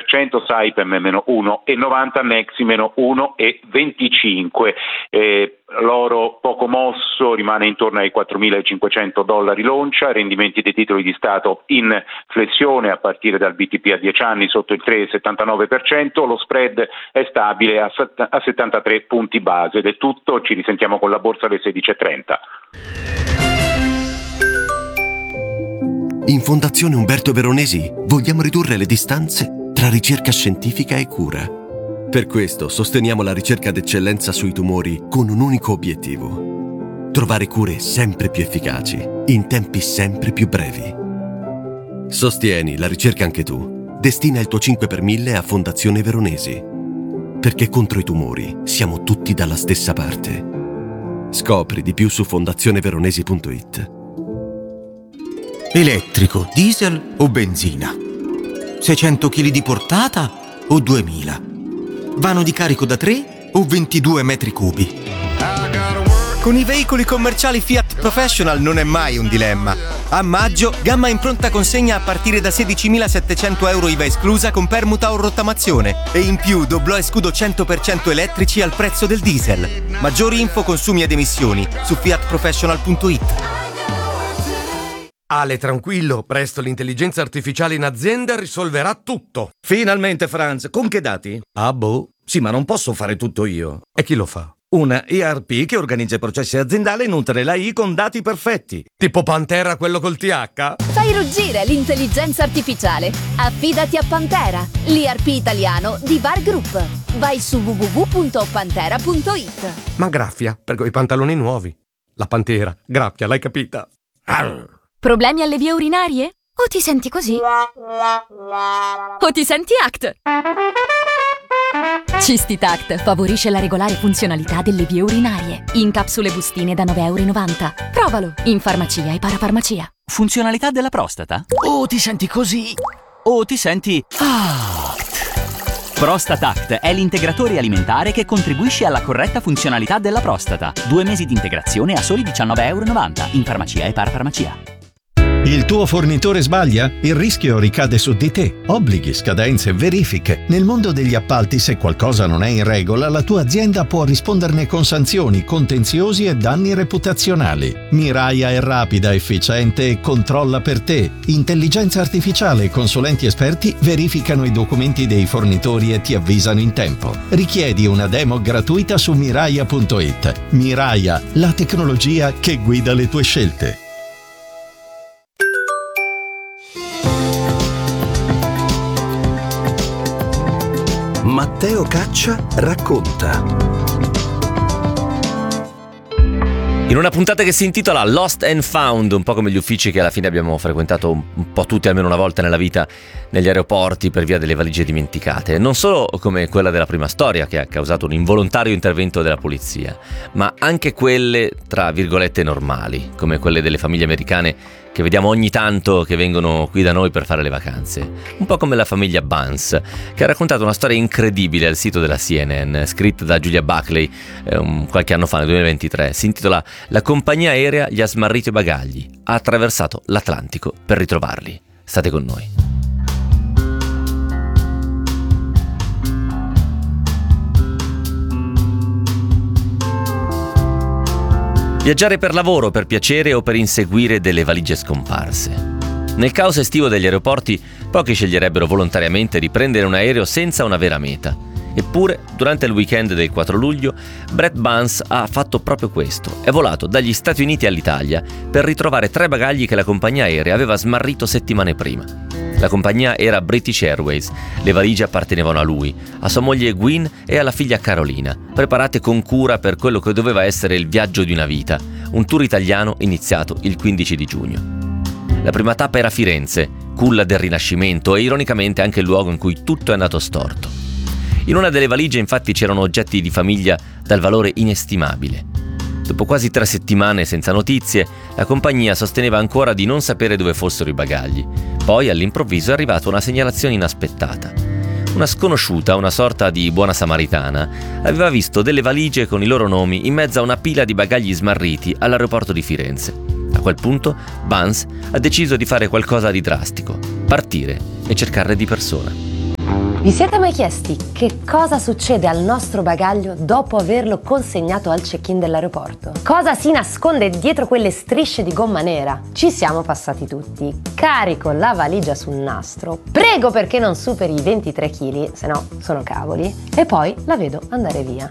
1%, Saipem meno 1,90, Nexi meno 1,25. L'oro poco mosso, rimane intorno ai $4.500 l'oncia, rendimenti dei titoli di Stato in flessione a partire dal BTP a 10 anni sotto il 3,79%, lo spread è stabile a 73 punti base. Ed è tutto, ci risentiamo con la borsa alle 16:30. In Fondazione Umberto Veronesi vogliamo ridurre le distanze tra ricerca scientifica e cura. Per questo sosteniamo la ricerca d'eccellenza sui tumori con un unico obiettivo: trovare cure sempre più efficaci, in tempi sempre più brevi. Sostieni la ricerca anche tu. Destina il tuo 5 per 1000 a Fondazione Veronesi. Perché contro i tumori siamo tutti dalla stessa parte. Scopri di più su fondazioneveronesi.it. Elettrico, diesel o benzina? 600 kg di portata o 2000? Vano di carico da 3 o 22 metri cubi? Con i veicoli commerciali Fiat Professional non è mai un dilemma. A maggio, gamma in pronta consegna a partire da 16.700 euro IVA esclusa con permuta o rottamazione. E in più doblò e scudo 100% elettrici al prezzo del diesel. Maggiori info, consumi ed emissioni su fiatprofessional.it. Ale, tranquillo, presto l'intelligenza artificiale in azienda risolverà tutto. Finalmente, Franz, con che dati? Ah, boh. Sì, ma non posso fare tutto io. E chi lo fa? Una ERP che organizza i processi aziendali e nutre l'AI con dati perfetti. Tipo Pantera, quello col TH? Fai ruggire l'intelligenza artificiale. Affidati a Pantera, l'ERP italiano di VAR Group. Vai su www.pantera.it. Ma graffia, per quei pantaloni nuovi. La Pantera, graffia, l'hai capita? Arr. Problemi alle vie urinarie? O ti senti così? O ti senti ACT? Cistitact favorisce la regolare funzionalità delle vie urinarie. In capsule bustine da €9,90. Provalo in farmacia e parafarmacia. Funzionalità della prostata? O ti senti così? O ti senti ACT? ProstataCT è l'integratore alimentare che contribuisce alla corretta funzionalità della prostata. 2 mesi di integrazione a soli €19,90 in farmacia e parafarmacia. Il tuo fornitore sbaglia? Il rischio ricade su di te. Obblighi, scadenze, verifiche. Nel mondo degli appalti, se qualcosa non è in regola, la tua azienda può risponderne con sanzioni, contenziosi e danni reputazionali. Miraia è rapida, efficiente e controlla per te. Intelligenza artificiale e consulenti esperti verificano i documenti dei fornitori e ti avvisano in tempo. Richiedi una demo gratuita su miraia.it. Miraia, la tecnologia che guida le tue scelte. Matteo Caccia racconta. In una puntata che si intitola Lost and Found, un po' come gli uffici che alla fine abbiamo frequentato un po' tutti almeno una volta nella vita negli aeroporti per via delle valigie dimenticate, non solo come quella della prima storia che ha causato un involontario intervento della polizia, ma anche quelle tra virgolette normali, come quelle delle famiglie americane che vediamo ogni tanto che vengono qui da noi per fare le vacanze. Un po' come la famiglia Bunce, che ha raccontato una storia incredibile al sito della CNN, scritta da Julia Buckley qualche anno fa, nel 2023. Si intitola "La compagnia aerea gli ha smarrito i bagagli, ha attraversato l'Atlantico per ritrovarli". State con noi. Viaggiare per lavoro, per piacere o per inseguire delle valigie scomparse. Nel caos estivo degli aeroporti, pochi sceglierebbero volontariamente di prendere un aereo senza una vera meta. Eppure, durante il weekend del 4 luglio, Brett Bunce ha fatto proprio questo. È volato dagli Stati Uniti all'Italia per ritrovare 3 bagagli che la compagnia aerea aveva smarrito settimane prima. La compagnia era British Airways, le valigie appartenevano a lui, a sua moglie Gwyn e alla figlia Carolina, preparate con cura per quello che doveva essere il viaggio di una vita, un tour italiano iniziato il 15 di giugno. La prima tappa era Firenze, culla del Rinascimento e ironicamente anche il luogo in cui tutto è andato storto. In una delle valigie infatti c'erano oggetti di famiglia dal valore inestimabile. Dopo quasi 3 settimane senza notizie, la compagnia sosteneva ancora di non sapere dove fossero i bagagli. Poi all'improvviso è arrivata una segnalazione inaspettata. Una sconosciuta, una sorta di buona samaritana, aveva visto delle valigie con i loro nomi in mezzo a una pila di bagagli smarriti all'aeroporto di Firenze. A quel punto Bunce ha deciso di fare qualcosa di drastico: partire e cercarle di persona. Vi siete mai chiesti che cosa succede al nostro bagaglio dopo averlo consegnato al check-in dell'aeroporto? Cosa si nasconde dietro quelle strisce di gomma nera? Ci siamo passati tutti. Carico la valigia sul nastro, prego perché non superi i 23 kg, se no sono cavoli, e poi la vedo andare via.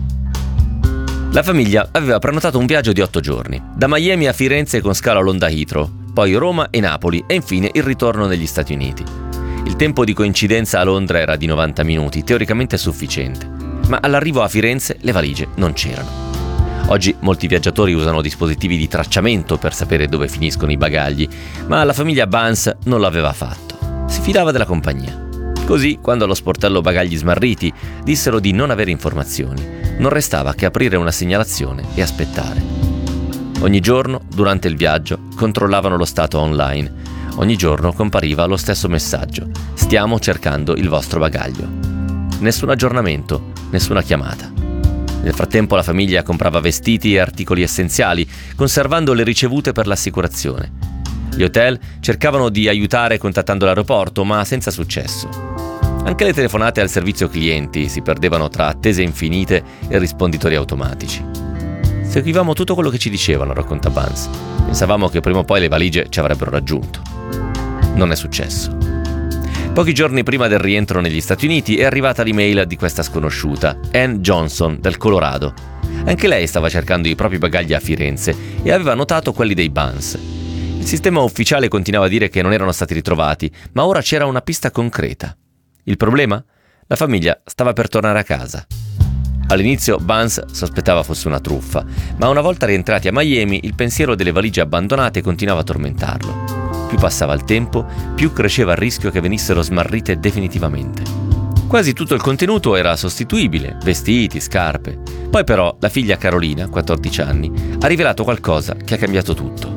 La famiglia aveva prenotato un viaggio di 8 giorni, da Miami a Firenze con scalo a Londra Heathrow, poi Roma e Napoli e infine il ritorno negli Stati Uniti. Il tempo di coincidenza a Londra era di 90 minuti, teoricamente sufficiente, ma all'arrivo a Firenze le valigie non c'erano. Oggi molti viaggiatori usano dispositivi di tracciamento per sapere dove finiscono i bagagli, ma la famiglia Bunce non l'aveva fatto. Si fidava della compagnia. Così, quando allo sportello bagagli smarriti dissero di non avere informazioni, non restava che aprire una segnalazione e aspettare. Ogni giorno, durante il viaggio, controllavano lo stato online. Ogni giorno compariva lo stesso messaggio: stiamo cercando il vostro bagaglio. Nessun aggiornamento, nessuna chiamata. Nel frattempo la famiglia comprava vestiti e articoli essenziali, conservando le ricevute per l'assicurazione. Gli hotel cercavano di aiutare contattando l'aeroporto, ma senza successo. Anche le telefonate al servizio clienti si perdevano tra attese infinite e risponditori automatici. Seguivamo tutto quello che ci dicevano, racconta Bunce. Pensavamo che prima o poi le valigie ci avrebbero raggiunto. Non è successo. Pochi giorni prima del rientro negli Stati Uniti è arrivata l'email di questa sconosciuta, Ann Johnson, del Colorado. Anche lei stava cercando i propri bagagli a Firenze e aveva notato quelli dei Bunce. Il sistema ufficiale continuava a dire che non erano stati ritrovati, ma ora c'era una pista concreta. Il problema? La famiglia stava per tornare a casa. All'inizio Bunce sospettava fosse una truffa, ma una volta rientrati a Miami il pensiero delle valigie abbandonate continuava a tormentarlo. Più passava il tempo, più cresceva il rischio che venissero smarrite definitivamente. Quasi tutto il contenuto era sostituibile, vestiti, scarpe. Poi però la figlia Carolina, 14 anni, ha rivelato qualcosa che ha cambiato tutto.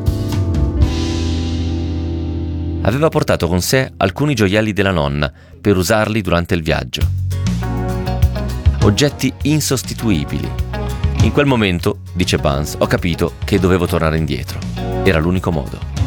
Aveva portato con sé alcuni gioielli della nonna per usarli durante il viaggio. Oggetti insostituibili. In quel momento, dice Bunce, ho capito che dovevo tornare indietro. Era l'unico modo.